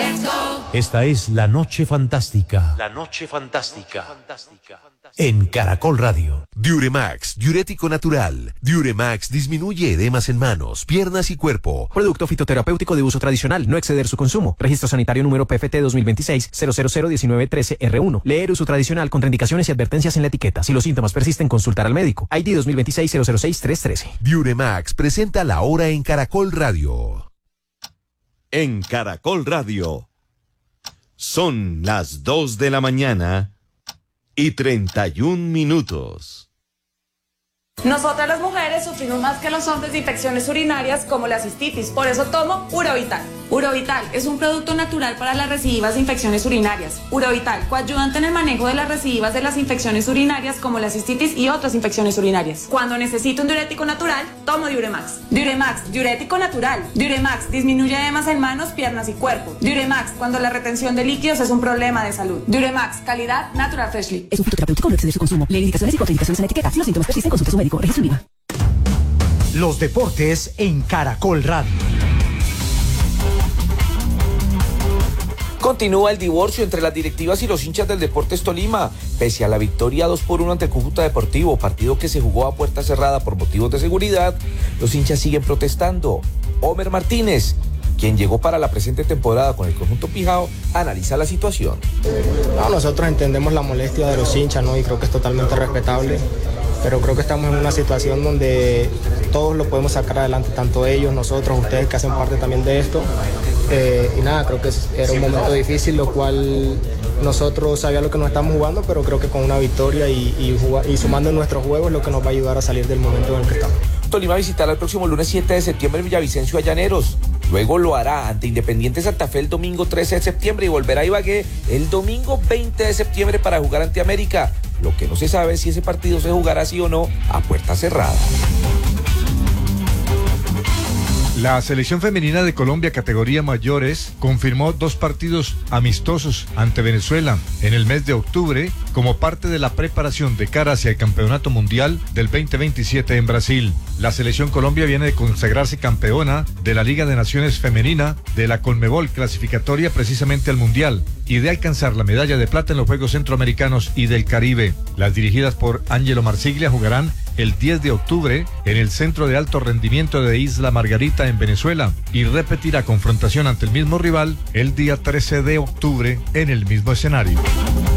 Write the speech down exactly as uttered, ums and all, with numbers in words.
Esta es La Noche Fantástica. La Noche Fantástica. En Caracol Radio. Diuremax, diurético natural. Diuremax disminuye edemas en manos, piernas y cuerpo. Producto fitoterapéutico de uso tradicional, no exceder su consumo. Registro sanitario número P F T dos mil veintiséis cero cero cero diecinueve trece R uno. Leer uso tradicional, contraindicaciones y advertencias en la etiqueta. Si los síntomas persisten, consultar al médico. I D dos mil veintiséis cero cero seis tres trece. Diuremax presenta La Hora en Caracol Radio. En Caracol Radio. Son las dos de la mañana y treinta y un minutos. Nosotras las mujeres sufrimos más que los hombres de infecciones urinarias como la cistitis, por eso tomo Urovital. Urovital es un producto natural para las recidivas de infecciones urinarias. Urovital, coayudante en el manejo de las recidivas de las infecciones urinarias como la cistitis y otras infecciones urinarias. Cuando necesito un diurético natural, tomo Diuremax. Diuremax, diurético natural. Diuremax disminuye edemas en manos, piernas y cuerpo. Diuremax, cuando la retención de líquidos es un problema de salud. Diuremax, calidad Natural Freshly. Es un fitoterapéutico, no exceder su consumo. Lee indicaciones y contraindicaciones en la etiqueta. Si los síntomas persisten, consulte a su médico. Registro IVA. Los deportes en Caracol Radio. Continúa el divorcio entre las directivas y los hinchas del Deportes Tolima. Pese a la victoria dos por uno ante el Cúcuta Deportivo, partido que se jugó a puerta cerrada por motivos de seguridad, los hinchas siguen protestando. Homer Martínez, quien llegó para la presente temporada con el conjunto Pijao, analiza la situación. No, nosotros entendemos la molestia de los hinchas, ¿no? Y creo que es totalmente respetable, pero creo que estamos en una situación donde todos lo podemos sacar adelante, tanto ellos, nosotros, ustedes que hacen parte también de esto. Eh, y nada, creo que era un momento difícil, lo cual nosotros sabíamos lo que nos estamos jugando, pero creo que con una victoria y, y, y sumando en nuestros juegos es lo que nos va a ayudar a salir del momento en el que estamos. Tolima visitará el próximo lunes siete de septiembre Villavicencio a Llaneros. Luego lo hará ante Independiente Santa Fe el domingo trece de septiembre y volverá a Ibagué el domingo veinte de septiembre para jugar ante América. Lo que no se sabe es si ese partido se jugará sí o no a puerta cerrada. La selección femenina de Colombia categoría mayores confirmó dos partidos amistosos ante Venezuela en el mes de octubre como parte de la preparación de cara hacia el Campeonato Mundial del veinte veintisiete en Brasil. La selección Colombia viene de consagrarse campeona de la Liga de Naciones Femenina de la Conmebol clasificatoria precisamente al Mundial y de alcanzar la medalla de plata en los Juegos Centroamericanos y del Caribe. Las dirigidas por Ángelo Marsiglia jugarán el diez de octubre en el Centro de Alto Rendimiento de Isla Margarita en Venezuela y repetirá confrontación ante el mismo rival el día trece de octubre en el mismo escenario.